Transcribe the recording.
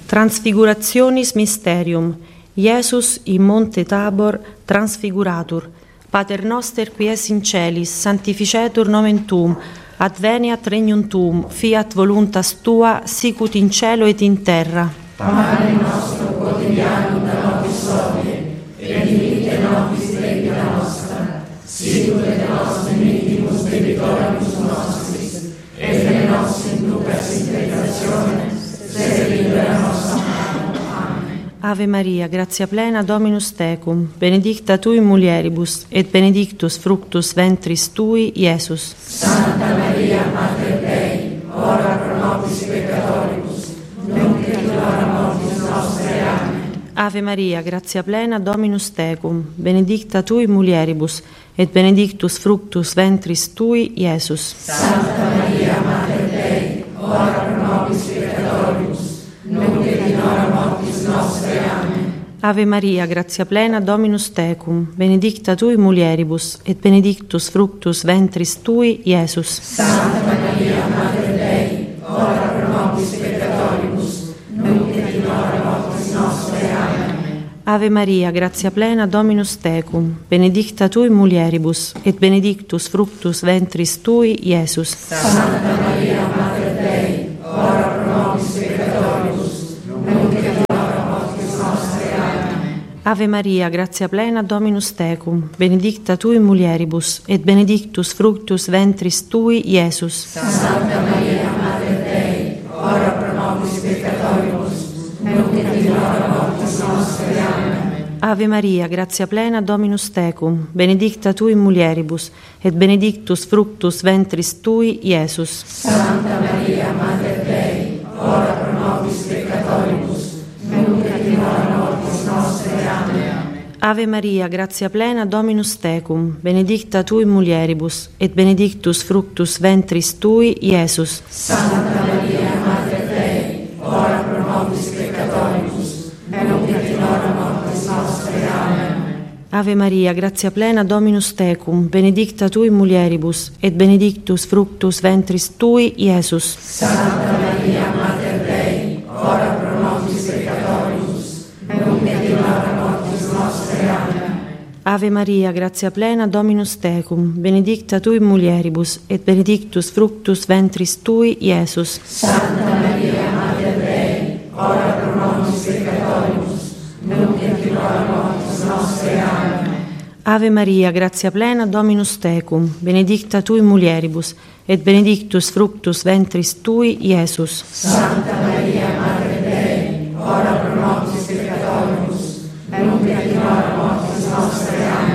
Transfigurationis mysterium. Iesus in monte Tabor transfiguratur. Pater noster qui es in celis, sanctificetur nomen tuum, adveniat regnum tuum, fiat voluntas tua, sicut in cielo et in terra. Pane nostro quotidianum da nobis hodie, et dimitte nobis debita nostra, sicut et nos dimittimus debitoribus nostris, et ne nos inducas in tentationem, sed libera nos a malo. Amen. Ave Maria, gratia plena, Dominus tecum, benedicta tui in mulieribus, et benedictus fructus ventris tui, Iesus. Santa Maria, Mater Dei, ora pro nobis peccatoribus, nunc et in hora mortis nostre. Amen. Ave Maria, gratia plena, Dominus tecum, benedicta tui in mulieribus, et benedictus fructus ventris tui, Iesus. Santa Maria, Mater Dei, ora pro nobis peccatoribus, nunc et in hora mortis nostre. Amen. Ave Maria, gratia plena, Dominus tecum, benedicta tui in mulieribus, et benedictus fructus ventris tui, Iesus. Santa Maria, Mater Dei, ora pro nobis peccatoribus, nunc et in hora mortis nostre. Amen. Ave Maria, gratia plena, Dominus tecum, benedicta tui in mulieribus, et benedictus fructus ventris tui, Iesus. Santa Maria, Mater Dei, ora pro nobis peccatoribus, nunc et in hora mortis nostre. Amen. Ave Maria, gratia plena, Dominus tecum, benedicta tui in mulieribus, et benedictus fructus ventris tui, Iesus. Santa Maria, Mater Dei, ora pro nobis peccatoribus, nunc et in hora mortis nostre. Amen. Ave Maria, gratia plena, Dominus tecum, benedicta tui in mulieribus, et benedictus fructus ventris tui, Iesus. Santa Maria, Mater Dei, ora pro nobis peccatoribus, nunc et in hora mortis nostre. Amen. Ave Maria, gratia plena, Dominus tecum, benedicta tui in mulieribus, et benedictus fructus ventris tui, Iesus. Santa Maria, Mater Dei, ora pro nobis peccatoribus, nunc et in hora mortis nostre. Amen. Ave Maria, gratia plena, Dominus tecum, benedicta tui in mulieribus, et benedictus fructus ventris tui, Iesus. Santa Maria, Mater Dei, ora pro nobis peccatoribus, nunc et in hora mortis nostre. Amen. Ave Maria, gratia plena, Dominus tecum, benedicta tui in mulieribus, et benedictus fructus ventris tui, Iesus. Santa Maria, Mater Dei, ora pro nobis peccatoribus, nunc et in hora mortis nostre. Amen. Ave Maria, gratia plena, Dominus tecum, benedicta tui in mulieribus, et benedictus fructus ventris tui, Iesus. Santa Maria, Mater Dei, ora pro nobis peccatoribus, nunc et